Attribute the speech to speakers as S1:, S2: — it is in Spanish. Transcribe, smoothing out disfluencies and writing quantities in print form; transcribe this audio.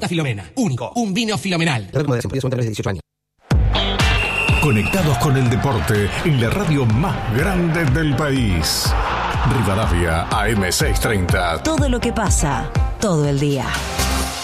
S1: Santa Filomena. Único. Un vino filomenal.
S2: De 18 años.
S3: Conectados con el deporte en la radio más grande del país. Rivadavia AM 630.
S4: Todo lo que pasa, todo el día.